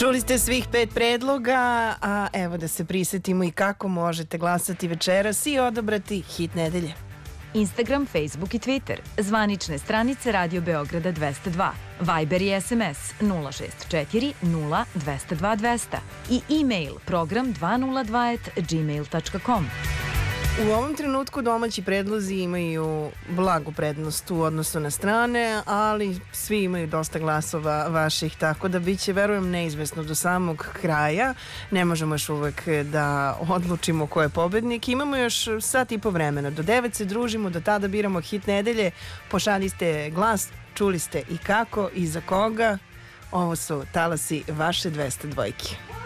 Čuli ste svih 5 predloga, a evo da se prisetimo i kako možete glasati večeras i odabrati hit nedelje. Instagram, Facebook i Twitter, zvanične stranice Radio Beograda 202, Viber i SMS 064 0 202 200 i e-mail program 202@gmail.com. U ovom trenutku domaći predlozi imaju blagu prednost u odnosu na strane, ali svi imaju dosta glasova vaših, tako da bit će, verujem, neizvesno do samog kraja. Ne možemo još uvek da odlučimo ko je pobednik. Imamo još sat i po vremena. Do 9 se družimo, do tada biramo hit nedelje. Pošaljiste glas, čuli ste i kako i za koga. Ovo su talasi vaše 202.